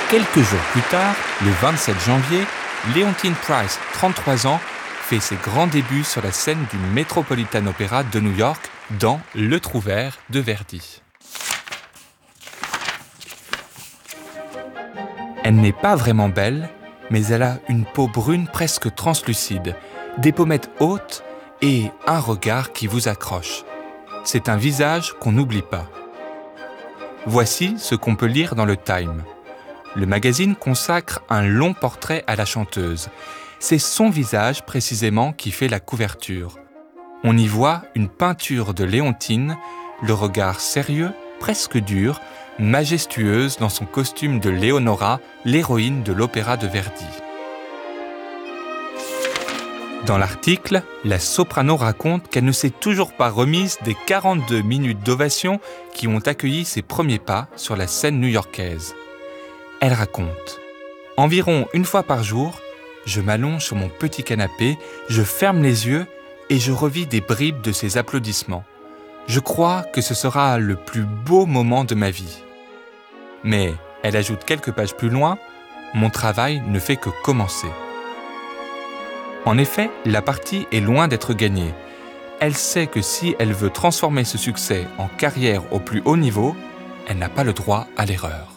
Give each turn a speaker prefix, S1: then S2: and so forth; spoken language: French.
S1: Quelques jours plus tard, le 27 janvier, Leontyne Price, 33 ans, fait ses grands débuts sur la scène du Metropolitan Opera de New York dans Le Trouvère de Verdi. Elle n'est pas vraiment belle, mais elle a une peau brune presque translucide, des pommettes hautes et un regard qui vous accroche. C'est un visage qu'on n'oublie pas. Voici ce qu'on peut lire dans le Time. Le magazine consacre un long portrait à la chanteuse. C'est son visage précisément qui fait la couverture. On y voit une peinture de Leontyne, le regard sérieux, presque dur, majestueuse dans son costume de Leonora, l'héroïne de l'opéra de Verdi. Dans l'article, la soprano raconte qu'elle ne s'est toujours pas remise des 42 minutes d'ovation qui ont accueilli ses premiers pas sur la scène new-yorkaise. Elle raconte « Environ une fois par jour, je m'allonge sur mon petit canapé, je ferme les yeux et je revis des bribes de ces applaudissements. Je crois que ce sera le plus beau moment de ma vie. » Mais, elle ajoute quelques pages plus loin, « Mon travail ne fait que commencer. » En effet, la partie est loin d'être gagnée. Elle sait que si elle veut transformer ce succès en carrière au plus haut niveau, elle n'a pas le droit à l'erreur.